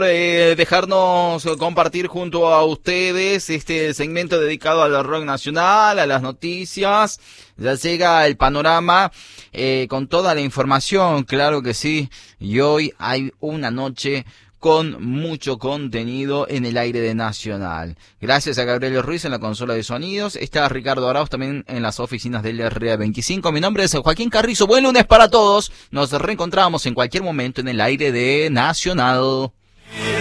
Dejarnos compartir junto a ustedes este segmento dedicado al rock nacional, a las noticias. Ya llega el panorama con toda la información, claro que sí. Y hoy hay una noche con mucho contenido en el aire de Nacional. Gracias a Gabriel Ruiz en la consola de sonidos. Está Ricardo Arauz también en las oficinas del RA25. Mi nombre es Joaquín Carrizo. Buen lunes para todos. Nos reencontramos en cualquier momento en el aire de Nacional.